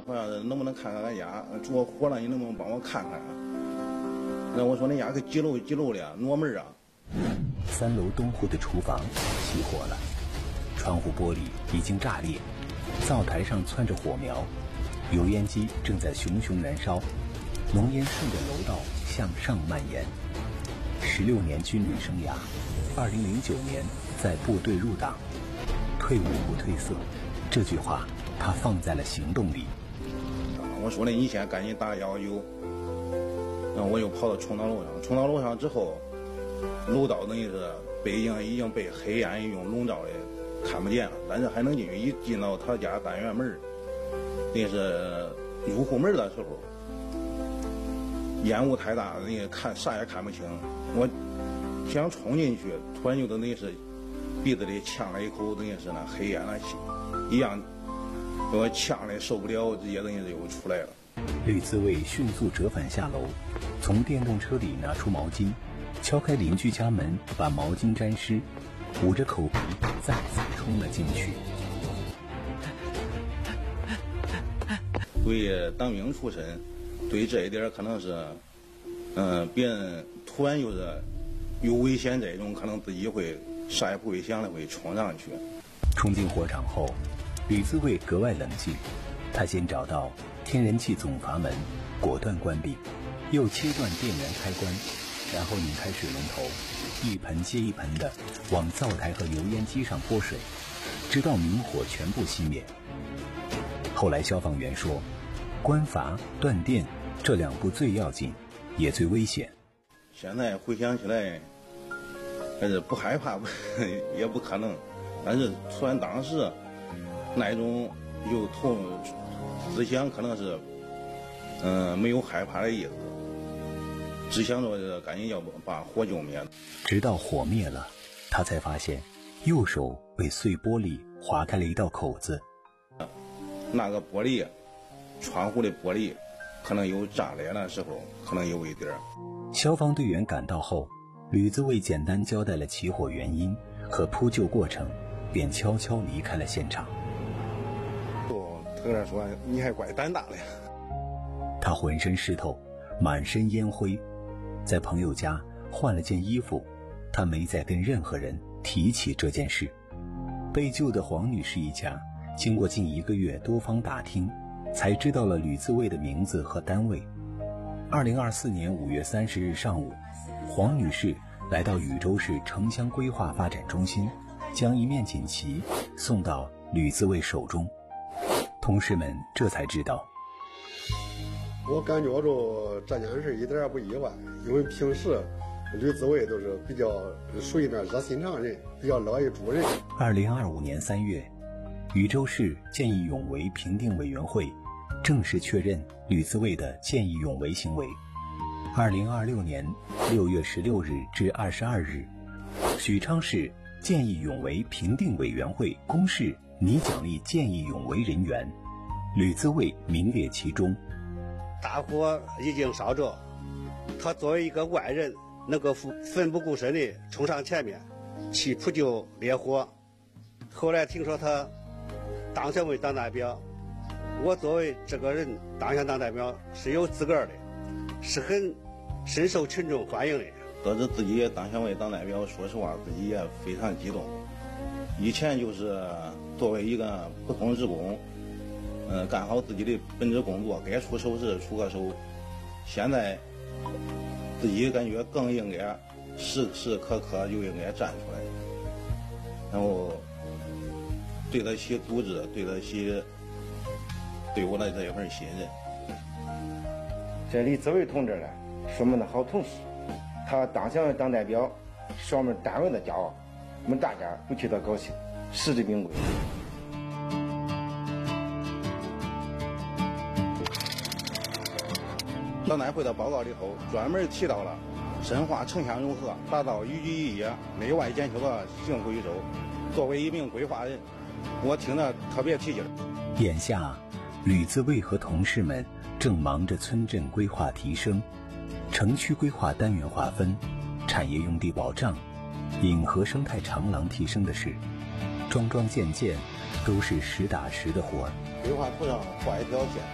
好像是能不能看看俺家着火了，你能不能帮我看看啊？那我说你家可几楼的，挪门啊。 3楼东户的厨房起火了，窗户玻璃已经炸裂，灶台上窜着火苗，油烟机正在熊熊燃烧，浓烟顺着楼道向上蔓延。16年军旅生涯，2009年在部队入党，退伍不褪色，这句话他放在了行动里。 我说的你先赶紧打119，然后我又跑到冲到楼上，冲到楼上之后，楼道等于是已经被黑暗一种笼罩的看不见了，但是还能进去。一进到他家单元门，那是入户门的时候，烟雾太大，那看啥也看不清。我想冲进去，突然就等于是鼻子里呛了一口，等于是那黑烟了一样，我呛的受不了，直接等于是又出来了。 吕自卫迅速折返下楼，从电动车里拿出毛巾，敲开邻居家门，把毛巾沾湿，捂着口鼻再次冲了进去。 对当兵出身，对这一点可能是，别人突然就是有危险这种，可能自己会啥也不会想的会冲上去。 冲进火场后，吕自卫格外冷静，他先找到天然气总阀门，果断关闭，又切断电源开关，然后拧开水龙头，一盆接一盆的往灶台和油烟机上泼水，直到明火全部熄灭。后来消防员说，关阀、断电这2步最要紧，也最危险。 现在回想起来，还是不害怕也不可能，但是突然当时那种有思想可能是没有害怕的意思，只想着是赶紧要把火救灭。 直到火灭了，他才发现右手被碎玻璃划开了一道口子， 那个玻璃，窗户的玻璃可能有炸裂的时候，可能有一点。 消防队员赶到后，吕自卫简单交代了起火原因和扑救过程，便悄悄离开了现场。 他跟他说：“你还怪胆大的。” 他浑身湿透，满身烟灰，在朋友家换了件衣服，他没再跟任何人提起这件事。被救的黄女士一家经过近1个月多方打听，才知道了吕自卫的名字和单位。2024年5月30日上午，黄女士来到禹州市城乡规划发展中心，将一面锦旗送到吕自卫手中。同事们这才知道， 我感觉着这件事一点也不意外，因为平时吕自卫都是比较属于那热心肠人，比较乐意助人。 2025年3月，禹州市见义勇为评定委员会正式确认吕自卫的见义勇为行为。2026年6月16日至22日，许昌市见义勇为评定委员会公示拟奖励见义勇为人员，吕自卫名列其中。 大火已经烧着，他作为一个外人，能够奋不顾身地冲上前面去扑救烈火。后来听说他当选为党代表，我作为这个人当选党代表是有资格的，是很深受群众欢迎的。 得知自己当选为党代表，说实话自己也非常激动。以前就是作为一个普通职工，干好自己的本职工作，该出手时出个手。现在自己感觉更应该时时刻刻就应该站出来，然后对得起组织，对得起对我的这一份信任。 这李自卫同志呢，是我们的好同事，他当选为党代表，是我们单位的骄傲，我们大家都替他高兴，实至名归。 党代会的报告里头专门提到了深化城乡融合，打造宜居宜业、内外兼修的幸福禹州。作为一名规划人，我听着特别提劲。 眼下，吕自卫和同事们正忙着村镇规划提升、城区规划单元划分、产业用地保障、引河生态长廊提升的事，桩桩件件都是实打实的活儿。 规划图上画一条线，